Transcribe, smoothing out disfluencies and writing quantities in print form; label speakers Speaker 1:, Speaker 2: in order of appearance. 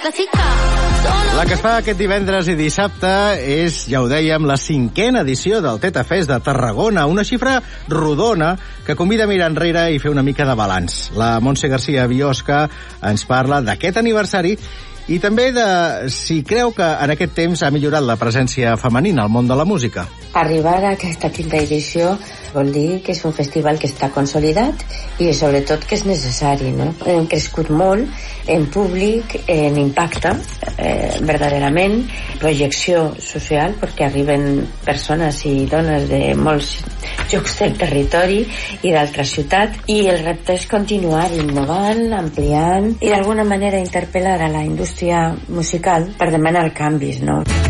Speaker 1: La que es fa aquest divendres i dissabte és, ja ho dèiem, la 5a edició del Teta Fest de Tarragona, una xifra rodona que convida a mirar enrere i fer una mica de balanç. La Montse García Biosca ens parla d'aquest aniversari i també de si creu que en aquest temps ha millorat la presència femenina al món de la música.
Speaker 2: Arribar a aquesta 5a edició vol dir que és un festival que està consolidat i sobretot que és necessari, no? Hem crescut molt en públic, en impacte, verdaderament, projecció social, perquè arriben persones i dones de molts llocs del territori i d'altres ciutats, i el repte és continuar innovant, ampliant i d'alguna manera interpel·lar a la indústria musical per demanar canvis, no?